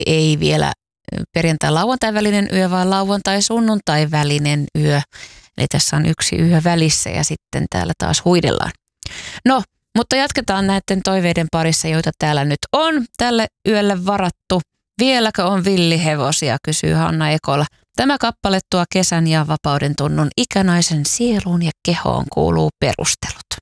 ei vielä perjantai-lauantai välinen yö, vaan lauantai-sunnuntai välinen yö. Eli tässä on yksi yö välissä ja sitten täällä taas huidellaan. No, mutta jatketaan näiden toiveiden parissa, joita täällä nyt on tälle yölle varattu. Vieläkö on villihevosia, kysyy Hanna Ekola. Tämä kappale tuo kesän ja vapauden tunnun ikänaisen sieluun ja kehoon kuuluu perustelut.